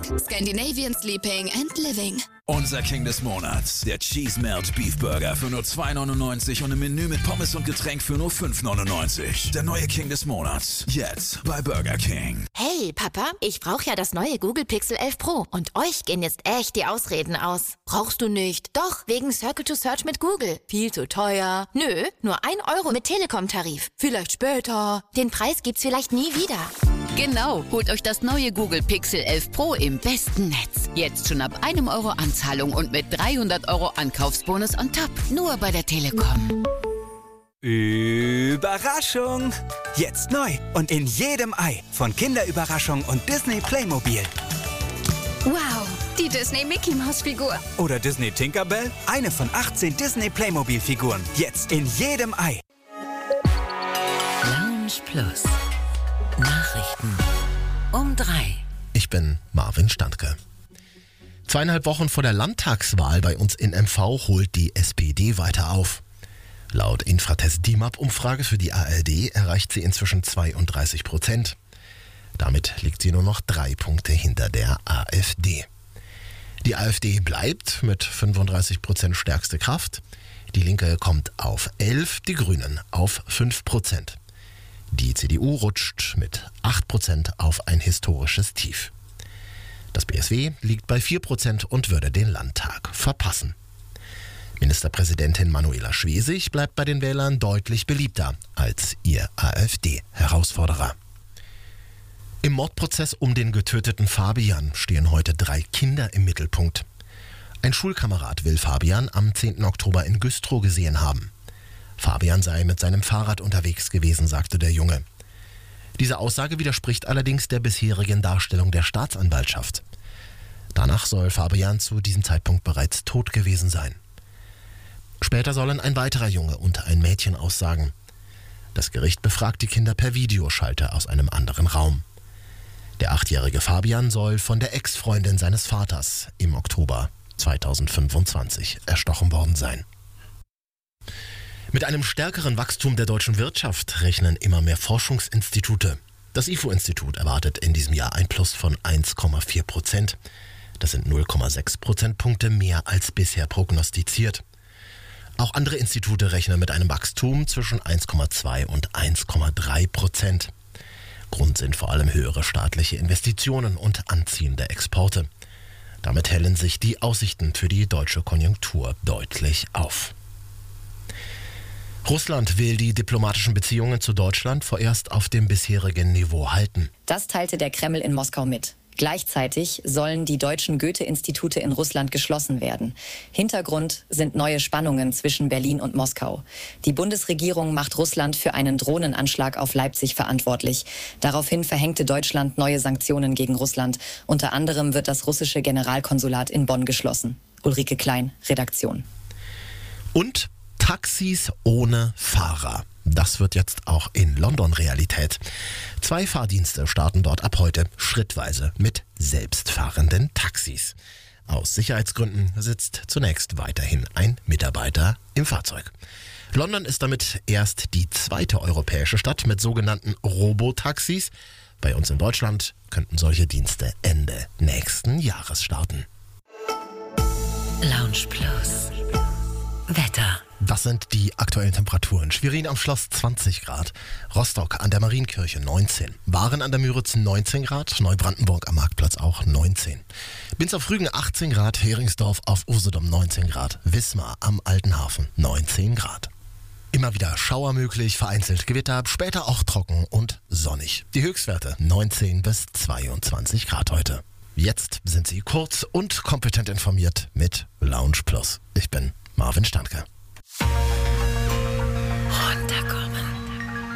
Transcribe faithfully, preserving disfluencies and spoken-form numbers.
Scandinavian Sleeping and Living. Unser King des Monats, der Cheese Melt Beef Burger für nur zwei neunundneunzig und ein Menü mit Pommes und Getränk für nur fünf neunundneunzig. Der neue King des Monats, jetzt bei Burger King. Hey Papa, ich brauche ja das neue Google Pixel elf Pro und euch gehen jetzt echt die Ausreden aus. Brauchst du nicht? Doch, wegen Circle to Search mit Google. Viel zu teuer. Nö, nur ein Euro mit Telekom-Tarif. Vielleicht später. Den Preis gibt's vielleicht nie wieder. Genau, holt euch das neue Google Pixel elf Pro im besten Netz. Jetzt schon ab einem Euro Anzahlung und mit dreihundert Euro Ankaufsbonus on top. Nur bei der Telekom. Überraschung! Jetzt neu und in jedem Ei von Kinderüberraschung und Disney Playmobil. Wow, die Disney Mickey Maus Figur. Oder Disney Tinkerbell, eine von achtzehn Disney Playmobil Figuren. Jetzt in jedem Ei. Lounge Plus. Nachrichten um drei. Ich bin Marvin Standke. Zweieinhalb Wochen vor der Landtagswahl bei uns in M V holt die S P D weiter auf. Laut Infratest D I M A P-Umfrage für die A R D erreicht sie inzwischen zweiunddreißig Prozent. Damit liegt sie nur noch drei Punkte hinter der AfD. Die AfD bleibt mit fünfunddreißig Prozent stärkste Kraft. Die Linke kommt auf elf, die Grünen auf fünf Prozent. Die C D U rutscht mit acht Prozent auf ein historisches Tief. Das B S W liegt bei vier Prozent und würde den Landtag verpassen. Ministerpräsidentin Manuela Schwesig bleibt bei den Wählern deutlich beliebter als ihr AfD-Herausforderer. Im Mordprozess um den getöteten Fabian stehen heute drei Kinder im Mittelpunkt. Ein Schulkamerad will Fabian am zehnten Oktober in Güstrow gesehen haben. Fabian sei mit seinem Fahrrad unterwegs gewesen, sagte der Junge. Diese Aussage widerspricht allerdings der bisherigen Darstellung der Staatsanwaltschaft. Danach soll Fabian zu diesem Zeitpunkt bereits tot gewesen sein. Später sollen ein weiterer Junge und ein Mädchen aussagen. Das Gericht befragt die Kinder per Videoschalter aus einem anderen Raum. Der achtjährige Fabian soll von der Ex-Freundin seines Vaters im Oktober zweitausendfünfundzwanzig erstochen worden sein. Mit einem stärkeren Wachstum der deutschen Wirtschaft rechnen immer mehr Forschungsinstitute. Das I F O-Institut erwartet in diesem Jahr ein Plus von eins Komma vier Prozent. Das sind null Komma sechs Prozentpunkte mehr als bisher prognostiziert. Auch andere Institute rechnen mit einem Wachstum zwischen eins Komma zwei und eins Komma drei Prozent. Grund sind vor allem höhere staatliche Investitionen und anziehende Exporte. Damit hellen sich die Aussichten für die deutsche Konjunktur deutlich auf. Russland will die diplomatischen Beziehungen zu Deutschland vorerst auf dem bisherigen Niveau halten. Das teilte der Kreml in Moskau mit. Gleichzeitig sollen die deutschen Goethe-Institute in Russland geschlossen werden. Hintergrund sind neue Spannungen zwischen Berlin und Moskau. Die Bundesregierung macht Russland für einen Drohnenanschlag auf Leipzig verantwortlich. Daraufhin verhängte Deutschland neue Sanktionen gegen Russland. Unter anderem wird das russische Generalkonsulat in Bonn geschlossen. Ulrike Klein, Redaktion. Und Taxis ohne Fahrer. Das wird jetzt auch in London Realität. Zwei Fahrdienste starten dort ab heute schrittweise mit selbstfahrenden Taxis. Aus Sicherheitsgründen sitzt zunächst weiterhin ein Mitarbeiter im Fahrzeug. London ist damit erst die zweite europäische Stadt mit sogenannten Robotaxis. Bei uns in Deutschland könnten solche Dienste Ende nächsten Jahres starten. Lounge Plus. Wetter. Das sind die aktuellen Temperaturen. Schwerin am Schloss zwanzig Grad, Rostock an der Marienkirche neunzehn, Waren an der Müritz neunzehn Grad, Neubrandenburg am Marktplatz auch neunzehn, Binz auf Rügen achtzehn Grad, Heringsdorf auf Usedom neunzehn Grad, Wismar am Altenhafen neunzehn Grad. Immer wieder Schauer möglich, vereinzelt Gewitter, später auch trocken und sonnig. Die Höchstwerte neunzehn bis zweiundzwanzig Grad heute. Jetzt sind Sie kurz und kompetent informiert mit Lounge Plus. Ich bin Marvin Standke. Runterkommen.